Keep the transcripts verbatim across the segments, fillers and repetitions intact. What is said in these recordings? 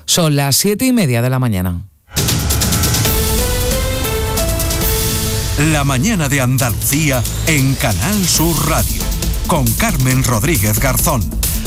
Son las siete y media de la mañana. La mañana de Andalucía en Canal Sur Radio, con Carmen Rodríguez Garzón.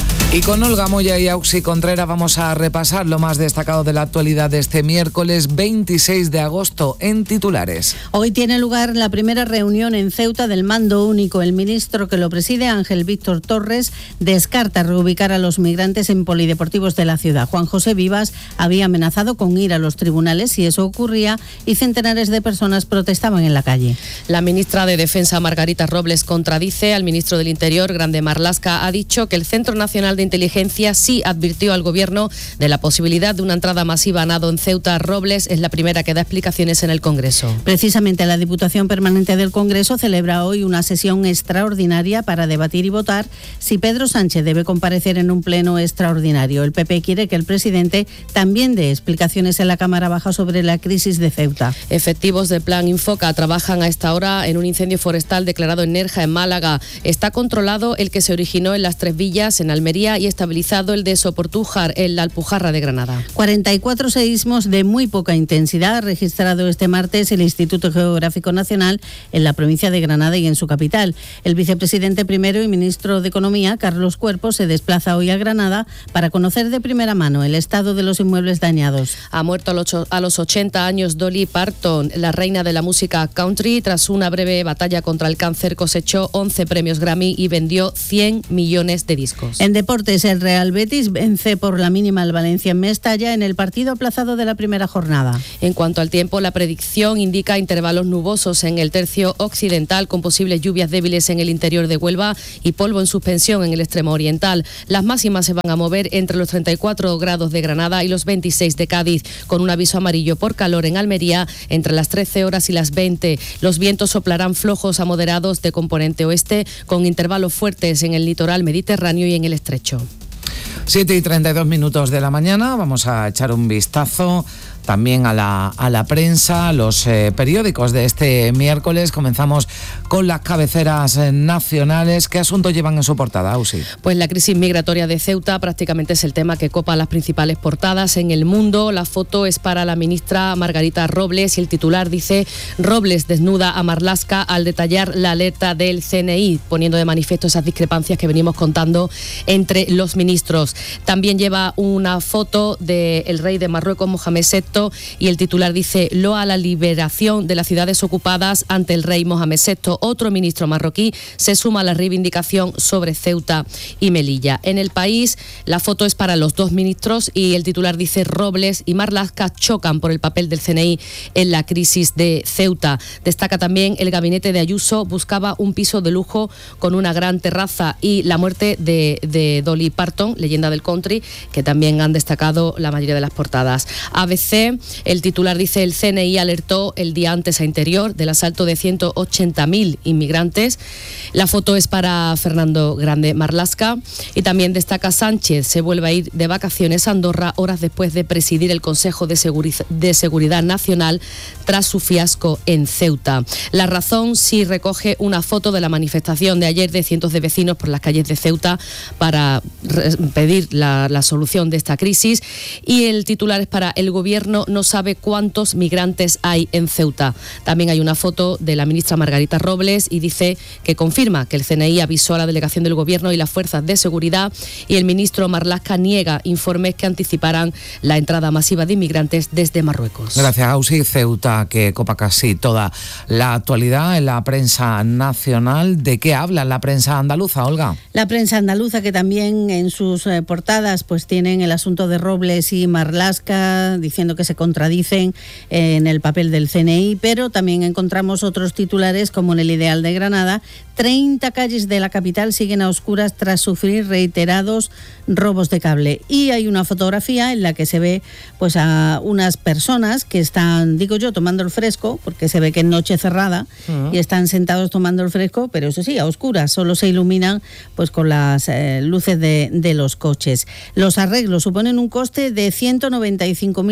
Y con Olga Moya y Auxi Contreras vamos a repasar lo más destacado de la actualidad de este miércoles veintiséis de agosto en titulares. Hoy tiene lugar la primera reunión en Ceuta del Mando Único. El ministro que lo preside, Ángel Víctor Torres, descarta reubicar a los migrantes en polideportivos de la ciudad. Juan José Vivas había amenazado con ir a los tribunales si eso ocurría y centenares de personas protestaban en la calle. La ministra de Defensa, Margarita Robles, contradice al ministro del Interior, Grande Marlaska. Ha dicho que el Centro Nacional de Inteligencia sí advirtió al Gobierno de la posibilidad de una entrada masiva a nado en Ceuta. Robles es la primera que da explicaciones en el Congreso. Precisamente la Diputación Permanente del Congreso celebra hoy una sesión extraordinaria para debatir y votar si Pedro Sánchez debe comparecer en un pleno extraordinario. El P P quiere que el presidente también dé explicaciones en la Cámara Baja sobre la crisis de Ceuta. Efectivos del Plan Infoca trabajan a esta hora en un incendio forestal declarado en Nerja, en Málaga. Está controlado el que se originó en Las Tres Villas, en Almería, y estabilizado el de Soportújar, en la Alpujarra de Granada. cuarenta y cuatro seísmos de muy poca intensidad ha registrado este martes el Instituto Geográfico Nacional en la provincia de Granada y en su capital. El vicepresidente primero y ministro de Economía, Carlos Cuerpo, se desplaza hoy a Granada para conocer de primera mano el estado de los inmuebles dañados. Ha muerto a los ochenta años Dolly Parton, la reina de la música country. Tras una breve batalla contra el cáncer cosechó once premios Grammy y vendió cien millones de discos. En deportes, el Real Betis vence por la mínima al Valencia en Mestalla en el partido aplazado de la primera jornada. En cuanto al tiempo, la predicción indica intervalos nubosos en el tercio occidental, con posibles lluvias débiles en el interior de Huelva y polvo en suspensión en el extremo oriental. Las máximas se van a mover entre los treinta y cuatro grados de Granada y los veintiséis de Cádiz, con un aviso amarillo por calor en Almería entre las trece horas y las veinte. Los vientos soplarán flojos a moderados de componente oeste, con intervalos fuertes en el litoral mediterráneo y en el estrecho. siete y treinta y dos minutos de la mañana, vamos a echar un vistazo también a la, a la prensa, los eh, periódicos de este miércoles. Comenzamos con las cabeceras eh, nacionales. ¿Qué asuntos llevan en su portada, Ausi? Pues la crisis migratoria de Ceuta prácticamente es el tema que copa las principales portadas en El Mundo. La foto es para la ministra Margarita Robles y el titular dice: Robles desnuda a Marlaska al detallar la alerta del C N I, poniendo de manifiesto esas discrepancias que venimos contando entre los ministros. También lleva una foto del rey de Marruecos, Mohamed sexto, y el titular dice: loa la liberación de las ciudades ocupadas ante el rey Mohamed sexto. Otro ministro marroquí se suma a la reivindicación sobre Ceuta y Melilla. En El País, la foto es para los dos ministros y el titular dice: Robles y Marlaska chocan por el papel del C N I en la crisis de Ceuta. Destaca también: el gabinete de Ayuso buscaba un piso de lujo con una gran terraza, y la muerte de, de Dolly Parton, leyenda del country, que también han destacado la mayoría de las portadas. A B C, el titular dice: el C N I alertó el día antes a Interior del asalto de ciento ochenta mil inmigrantes. La foto es para Fernando Grande Marlaska y también destaca: Sánchez se vuelve a ir de vacaciones a Andorra horas después de presidir el Consejo de, Seguriz- de Seguridad Nacional tras su fiasco en Ceuta. La Razón sí recoge una foto de la manifestación de ayer de cientos de vecinos por las calles de Ceuta para re- pedir la, la solución de esta crisis, y el titular es para: el gobierno no sabe cuántos migrantes hay en Ceuta. También hay una foto de la ministra Margarita Robles y dice que confirma que el C N I avisó a la delegación del gobierno y las fuerzas de seguridad, y el ministro Marlaska niega informes que anticiparán la entrada masiva de inmigrantes desde Marruecos. Gracias, Ausi. Ceuta, que copa casi toda la actualidad en la prensa nacional. ¿De qué habla la prensa andaluza, Olga? La prensa andaluza, que también en sus eh, portadas pues tienen el asunto de Robles y Marlaska, diciendo que se contradicen en el papel del C N I, pero también encontramos otros titulares como en El Ideal de Granada: treinta calles de la capital siguen a oscuras tras sufrir reiterados robos de cable. Y hay una fotografía en la que se ve pues a unas personas que están, digo yo, tomando el fresco, porque se ve que es noche cerrada, uh-huh. y están sentados tomando el fresco, pero eso sí, a oscuras, solo se iluminan pues con las eh, luces de, de los coches. Los arreglos suponen un coste de ciento noventa y cinco mil euros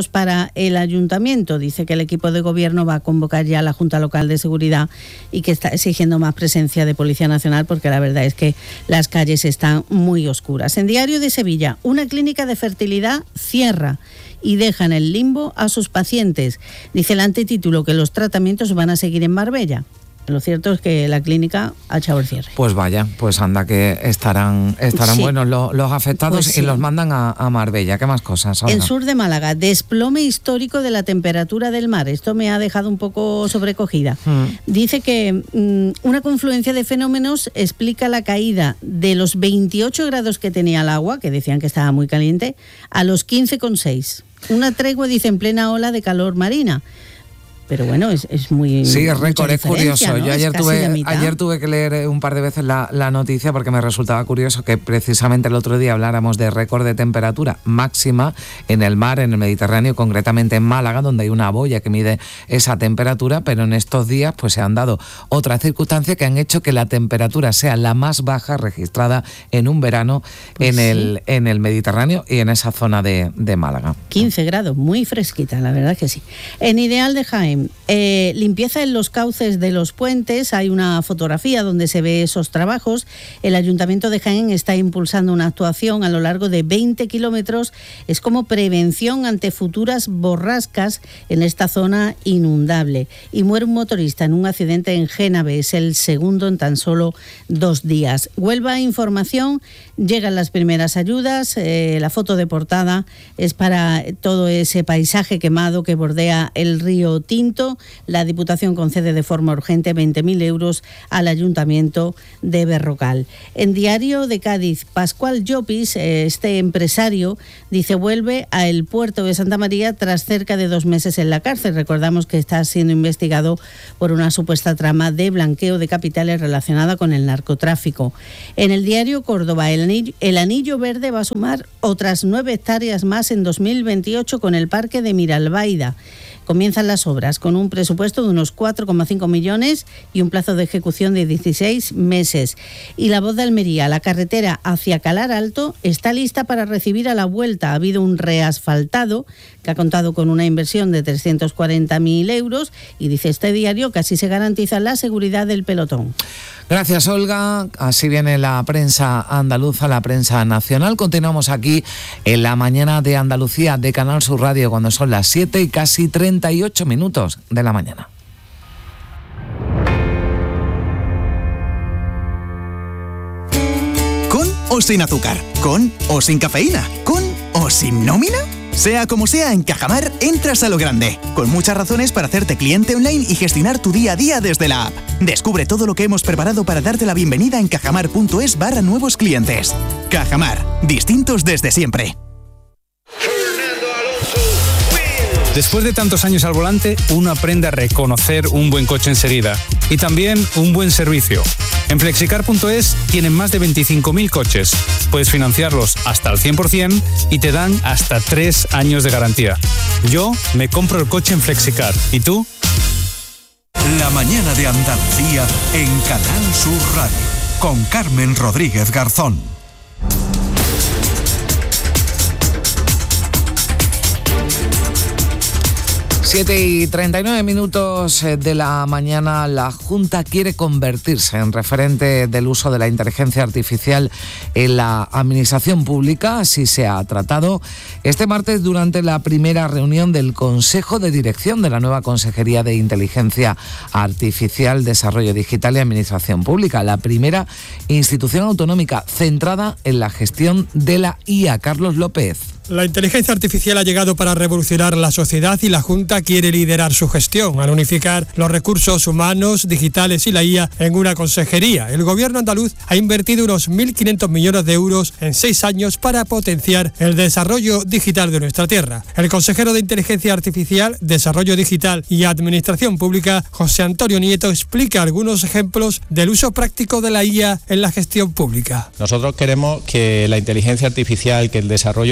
para el ayuntamiento. Dice que el equipo de gobierno va a convocar ya a la Junta Local de Seguridad y que está exigiendo más presencia de Policía Nacional, porque la verdad es que las calles están muy oscuras. En Diario de Sevilla, una clínica de fertilidad cierra y deja en el limbo a sus pacientes. Dice el antetítulo que los tratamientos van a seguir en Marbella. Lo cierto es que la clínica ha echado el cierre. Pues vaya, pues anda que estarán estarán sí. buenos los, los afectados pues sí. y los mandan a, a Marbella. ¿Qué más cosas? El sur de Málaga, desplome histórico de la temperatura del mar. Esto me ha dejado un poco sobrecogida. Mm. Dice que mm, una confluencia de fenómenos explica la caída de los veintiocho grados que tenía el agua, que decían que estaba muy caliente, a los quince coma seis. Una tregua, dice, en plena ola de calor marina. Pero bueno, es, es muy... Sí, es récord, es curioso. ¿no? Yo ayer tuve, ayer ayer tuve que leer un par de veces la, la noticia porque me resultaba curioso que precisamente el otro día habláramos de récord de temperatura máxima en el mar, en el Mediterráneo, concretamente en Málaga, donde hay una boya que mide esa temperatura, pero en estos días pues se han dado otras circunstancias que han hecho que la temperatura sea la más baja registrada en un verano pues en, sí. el, en el Mediterráneo y en esa zona de, de Málaga. quince grados, muy fresquita, la verdad que sí. En Ideal de Jaén, Eh, limpieza en los cauces de los puentes. Hay una fotografía donde se ve esos trabajos. El Ayuntamiento de Jaén está impulsando una actuación a lo largo de veinte kilómetros. Es como prevención ante futuras borrascas en esta zona inundable. Y muere un motorista en un accidente en Génave. Es el segundo en tan solo dos días. Huelva Información, llegan las primeras ayudas. Eh, la foto de portada es para todo ese paisaje quemado que bordea el río Tinto. La Diputación concede de forma urgente veinte mil euros al Ayuntamiento de Berrocal. En Diario de Cádiz, Pascual Llopis, este empresario, dice vuelve al puerto de Santa María tras cerca de dos meses en la cárcel. Recordamos que está siendo investigado por una supuesta trama de blanqueo de capitales relacionada con el narcotráfico. En el Diario Córdoba, el anillo, el anillo verde va a sumar otras nueve hectáreas más en dos mil veintiocho con el parque de Miralbaida. Comienzan las obras con un presupuesto de unos cuatro coma cinco millones y un plazo de ejecución de dieciséis meses. Y La Voz de Almería, la carretera hacia Calar Alto está lista para recibir a la vuelta. Ha habido un reasfaltado que ha contado con una inversión de trescientos cuarenta mil euros y dice este diario que así se garantiza la seguridad del pelotón. Gracias, Olga. Así viene la prensa andaluza, la prensa nacional. Continuamos aquí en la mañana de Andalucía de Canal Sur Radio cuando son las siete y casi treinta y ocho minutos de la mañana. ¿Con o sin azúcar? ¿Con o sin cafeína? ¿Con o sin nómina? Sea como sea, en Cajamar entras a lo grande, con muchas razones para hacerte cliente online y gestionar tu día a día desde la app. Descubre todo lo que hemos preparado para darte la bienvenida en cajamar.es barra nuevos clientes. Cajamar, distintos desde siempre. Después de tantos años al volante, uno aprende a reconocer un buen coche enseguida y también un buen servicio. En flexicar punto es tienen más de veinticinco mil coches. Puedes financiarlos hasta el cien por ciento y te dan hasta tres años de garantía. Yo me compro el coche en Flexicar. ¿Y tú? La mañana de Andalucía en Canal Sur Radio con Carmen Rodríguez Garzón. siete y treinta y nueve minutos de la mañana. La Junta quiere convertirse en referente del uso de la inteligencia artificial en la administración pública. Así se ha tratado este martes durante la primera reunión del Consejo de Dirección de la nueva Consejería de Inteligencia Artificial, Desarrollo Digital y Administración Pública, la primera institución autonómica centrada en la gestión de la I A. Carlos López. La inteligencia artificial ha llegado para revolucionar la sociedad y la Junta quiere liderar su gestión al unificar los recursos humanos, digitales y la I A en una consejería. El gobierno andaluz ha invertido unos mil quinientos millones de euros en seis años para potenciar el desarrollo digital de nuestra tierra. El consejero de Inteligencia Artificial, Desarrollo Digital y Administración Pública, José Antonio Nieto, explica algunos ejemplos del uso práctico de la I A en la gestión pública. Nosotros queremos que la inteligencia artificial, que el desarrollo digital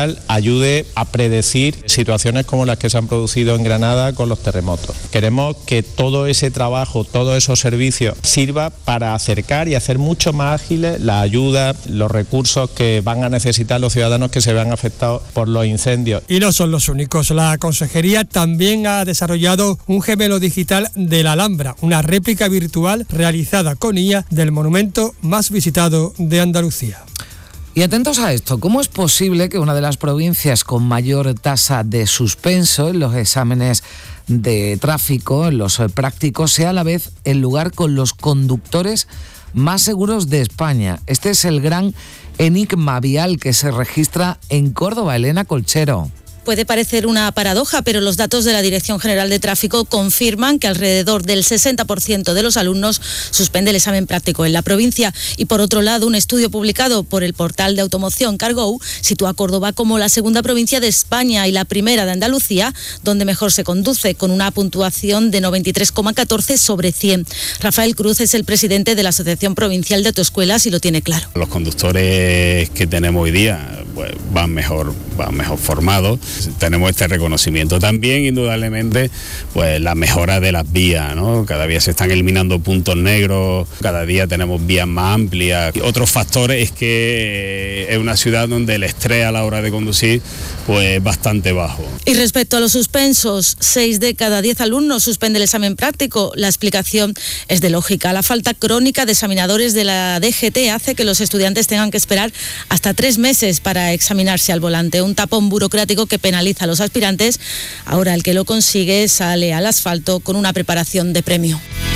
digital ayude a predecir situaciones como las que se han producido en Granada con los terremotos. Queremos que todo ese trabajo, todos esos servicios sirva para acercar y hacer mucho más ágiles la ayuda, los recursos que van a necesitar los ciudadanos que se vean afectados por los incendios. Y no son los únicos. La Consejería también ha desarrollado un gemelo digital de la Alhambra, una réplica virtual realizada con I A del monumento más visitado de Andalucía. Y atentos a esto, ¿cómo es posible que una de las provincias con mayor tasa de suspenso en los exámenes de tráfico, en los prácticos, sea a la vez el lugar con los conductores más seguros de España? Este es el gran enigma vial que se registra en Córdoba. Elena Colchero. Puede parecer una paradoja, pero los datos de la Dirección General de Tráfico confirman que alrededor del sesenta por ciento de los alumnos suspende el examen práctico en la provincia. Y por otro lado, un estudio publicado por el portal de automoción Cargo sitúa a Córdoba como la segunda provincia de España y la primera de Andalucía, donde mejor se conduce, con una puntuación de noventa y tres coma catorce sobre cien. Rafael Cruz es el presidente de la Asociación Provincial de Autoescuelas y lo tiene claro. Los conductores que tenemos hoy día pues, van mejor, van mejor formados. Tenemos este reconocimiento. También, indudablemente, pues la mejora de las vías, ¿no? Cada día se están eliminando puntos negros, cada día tenemos vías más amplias. Otros factores es que es una ciudad donde el estrés a la hora de conducir pues es bastante bajo. Y respecto a los suspensos, seis de cada diez alumnos suspende el examen práctico. La explicación es de lógica. La falta crónica de examinadores de la D G T hace que los estudiantes tengan que esperar hasta tres meses para examinarse al volante. Un tapón burocrático que penaliza a los aspirantes. Ahora el que lo consigue sale al asfalto con una preparación de premio.